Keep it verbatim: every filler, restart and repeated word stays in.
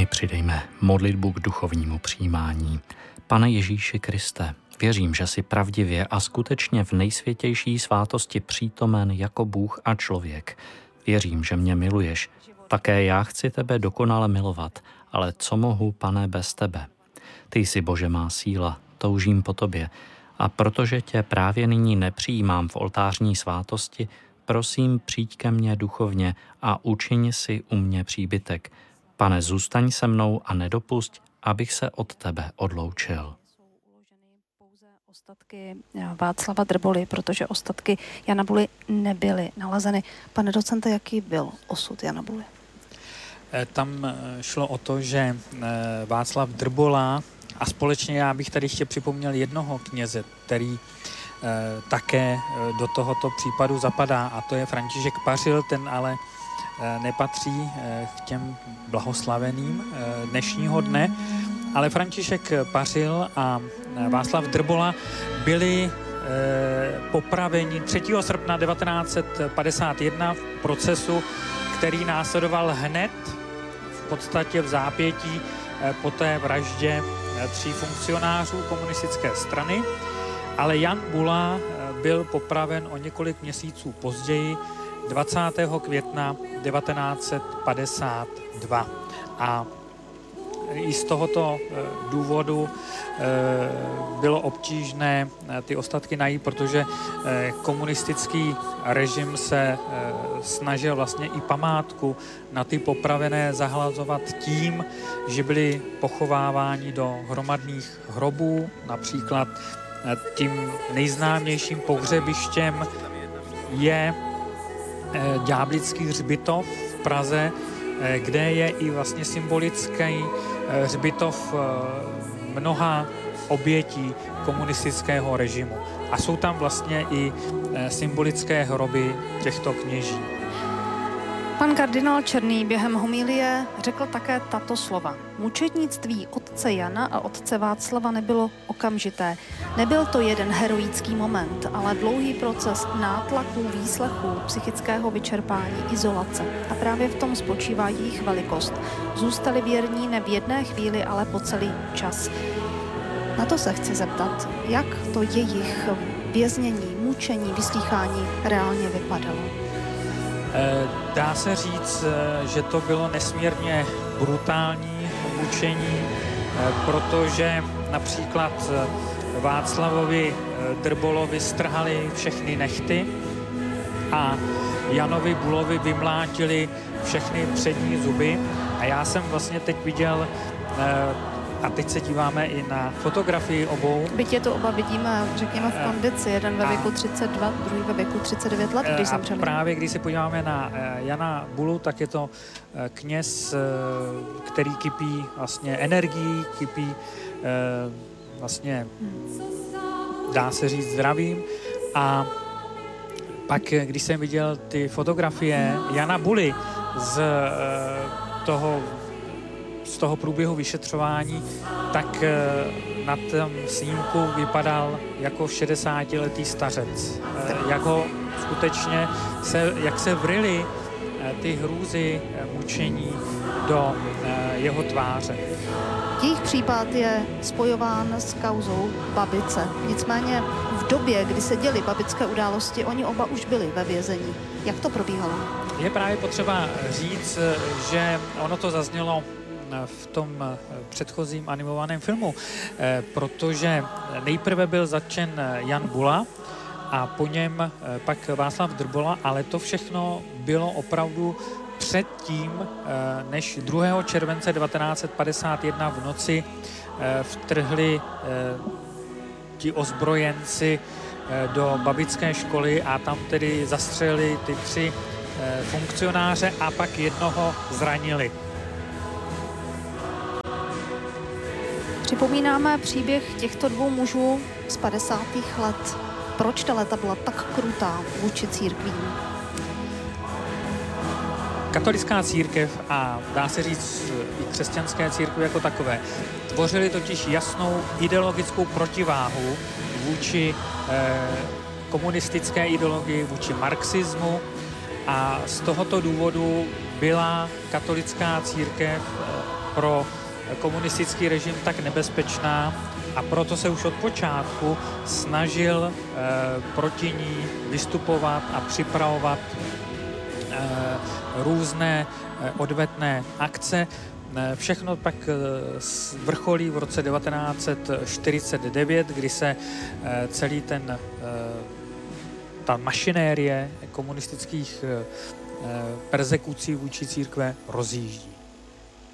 My přidejme modlitbu k duchovnímu přijímání. Pane Ježíši Kriste, věřím, že jsi pravdivě a skutečně v nejsvětější svátosti přítomen jako Bůh a člověk. Věřím, že mě miluješ. Také já chci tebe dokonale milovat, ale co mohu, Pane, bez tebe? Ty jsi, Bože, má síla, toužím po tobě. A protože tě právě nyní nepřijímám v oltářní svátosti, prosím, přijď ke mně duchovně a učiň si u mě příbytek. Pane, zůstaň se mnou a nedopusť, abych se od tebe odloučil. Jsou uloženy pouze ostatky Václava Drboly, protože ostatky Jana Buly nebyly nalezeny. Pane docente, jaký byl osud Jana Buly? Tam šlo o to, že Václav Drbola a společně já bych tady ještě připomněl jednoho kněze, který také do tohoto případu zapadá, a to je František Pařil, ten ale nepatří k těm blahoslaveným dnešního dne, ale František Pařil a Václav Drbola byli popraveni třetího srpna devatenáct set padesát jedna v procesu, který následoval hned v podstatě v zápětí po té vraždě tří funkcionářů komunistické strany, ale Jan Bula byl popraven o několik měsíců později, dvacátého května devatenáct set padesát dva. A i z tohoto důvodu bylo obtížné ty ostatky najít, protože komunistický režim se snažil vlastně i památku na ty popravené zahlazovat tím, že byli pochováváni do hromadných hrobů. Například tím nejznámějším pohřebištěm je Ďáblický hřbitov v Praze, kde je i vlastně symbolický hřbitov mnoha obětí komunistického režimu. A jsou tam vlastně i symbolické hroby těchto kněží. Pan kardinál Černý během homilie řekl také tato slova. Mučednictví otce Jana a otce Václava nebylo okamžité. Nebyl to jeden heroický moment, ale dlouhý proces nátlaků, výslechů, psychického vyčerpání, izolace. A právě v tom spočívá jejich velikost. Zůstali věrní ne v jedné chvíli, ale po celý čas. Na to se chci zeptat, jak to jejich věznění, mučení, vyslýchání reálně vypadalo. Dá se říct, že to bylo nesmírně brutální mučení, protože například Václavovi Drbolovi strhali všechny nehty a Janovi Bulovi vymlátili všechny přední zuby. A já jsem vlastně teď viděl, a teď se díváme i na fotografii obou. Byť je to oba vidíme, řekněme, v kondici. Jeden ve věku třicet dva, druhý ve věku třicet devět let, když zemřeli. A právě když se podíváme na Jana Bulu, tak je to kněz, který kypí vlastně energií, kypí vlastně, dá se říct, zdravím. A pak, když jsem viděl ty fotografie Jana Buly z toho z toho průběhu vyšetřování, tak na tom snímku vypadal jako šedesátiletý stařec. Jak ho skutečně, se, jak se vryly ty hrůzy mučení do jeho tváře. Jejich případ je spojován s kauzou Babice. Nicméně v době, kdy se děly babické události, oni oba už byli ve vězení. Jak to probíhalo? Je právě potřeba říct, že ono to zaznělo v tom předchozím animovaném filmu, protože nejprve byl zatčen Jan Bula a po něm pak Václav Drbola, ale to všechno bylo opravdu předtím, než druhého července devatenáct set padesát jedna v noci vtrhli ti ozbrojenci do babické školy a tam tedy zastřelili ty tři funkcionáře a pak jednoho zranili. Připomínáme příběh těchto dvou mužů z padesátých let. Proč ta léta byla tak krutá vůči církvím? Katolická církev a dá se říct i křesťanské církve jako takové tvořily totiž jasnou ideologickou protiváhu vůči eh, komunistické ideologii, vůči marxismu a z tohoto důvodu byla katolická církev pro komunistický režim tak nebezpečná a proto se už od počátku snažil proti ní vystupovat a připravovat různé odvetné akce. Všechno pak vrcholí v roce devatenáct set čtyřicet devět, kdy se celý ten, ta mašinérie komunistických persekucí vůči církve rozjíždí.